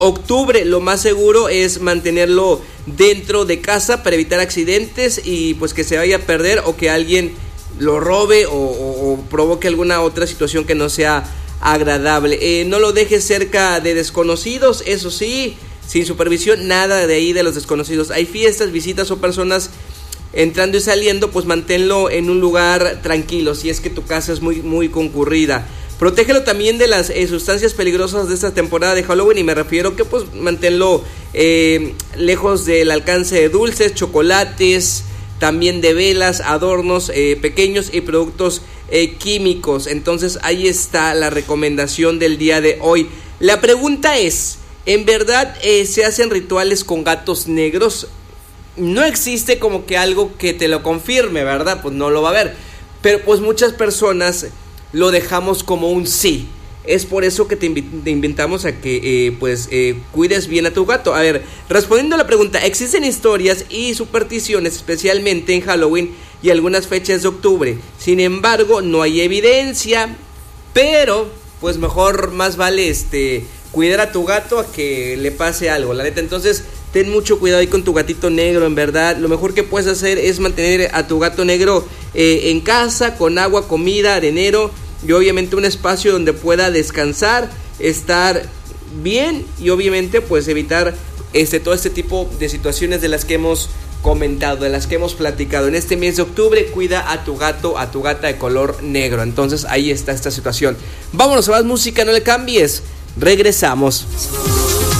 octubre, lo más seguro es mantenerlo dentro de casa para evitar accidentes y pues que se vaya a perder o que alguien lo robe o provoque alguna otra situación que no sea agradable. No lo dejes cerca de desconocidos, eso sí, sin supervisión, nada de ahí de los desconocidos. Hay fiestas, visitas o personas entrando y saliendo, pues manténlo en un lugar tranquilo si es que tu casa es muy concurrida. Protégelo también de las sustancias peligrosas de esta temporada de Halloween, y me refiero que pues manténlo lejos del alcance de dulces, chocolates, también de velas, adornos pequeños y productos químicos. Entonces ahí está la recomendación del día de hoy. La pregunta es, ¿en verdad se hacen rituales con gatos negros? No existe como que algo que te lo confirme, ¿verdad? Pues no lo va a haber. Pero pues muchas personas lo dejamos como un sí. Es por eso que te invitamos a que cuides bien a tu gato. A ver, respondiendo a la pregunta, existen historias y supersticiones, especialmente en Halloween y algunas fechas de octubre. Sin embargo, no hay evidencia, pero pues más vale cuidar a tu gato a que le pase algo, la neta. Entonces, ten mucho cuidado ahí con tu gatito negro, en verdad. Lo mejor que puedes hacer es mantener a tu gato negro en casa, con agua, comida, arenero y obviamente un espacio donde pueda descansar, estar bien y obviamente pues evitar todo este tipo de situaciones de las que hemos comentado, de las que hemos platicado. En este mes de octubre, cuida a tu gato, a tu gata de color negro. Entonces ahí está esta situación. Vámonos a más música, no le cambies. Regresamos.